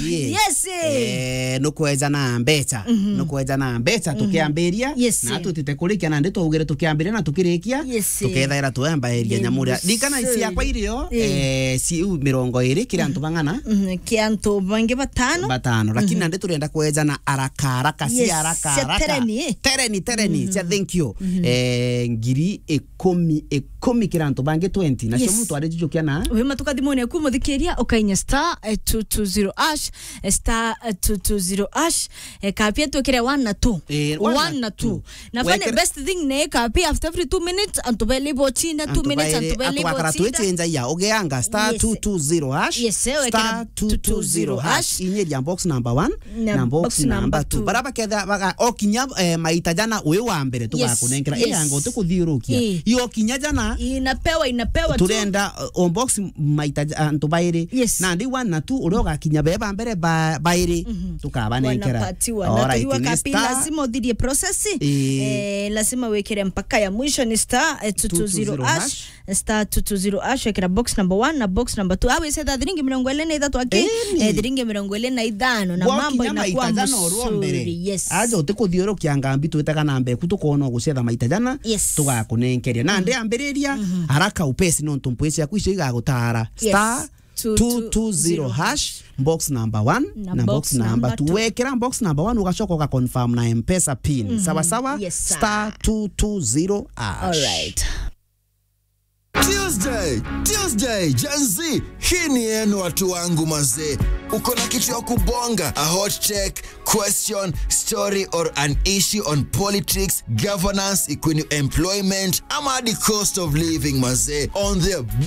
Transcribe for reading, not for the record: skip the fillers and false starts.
yes nukweza na mbeca nukweza na mbeca tukiambiria na tutitekulikia na ndito ugire tukiambiria na tukirikia tukethaira tuemba area nyamuria dikana isi yakwa irio si 20 kira antu bangana kianto bange batano lakini ndito turenda kweza na haraka si haraka tereni thank you ngiri 10 kira antu bange 20 na cyo muntu arijukia na we matukathimone kumuthikiria ukainya star 220 ash star 220 ash kapia tukire 1 na 2 na fane best thing ne kapia after every 2 minutes antubele bochina 2 minutes antubele bochina tuenza ya ogeanga star 220 hash star 220 hash inyeria box number 1 na box number 2 baraba ketha baga okinya maita jana we wa mbere tugakunengera yango tukuthiurukia iyo kinya jana inapewa turenda on box maita antubaire na ndi 1 na 2 uroga kinya beba mbere baire tukabanengera alright kapila lazima udhie process lazima wekere mpaka ya mwisho ni star 220 hash star 220 hash wekera box number 1 na box number 2 awe seta diringi 23 ake diringi 25 na mambo inakuwa mzuri yes ajo tukuthiurukia ngambi twetaga na mbe kutukona gucetha maita jana tugakunengeria na ndi ambiriria haraka upesi no ntumpwesi yakwisho igagutara star 220 hash box number 1 na box number 2 wekera box number 1 ugachoka uka confirm na M-Pesa pin sawa star 220 hash alright Tuesday Gen Z, hii ni yenu watu wangu mazee. Uko na kitu ya kubonga, a hot check, question, story or an issue on politics, governance, equine employment, ama the cost of living mazee, on the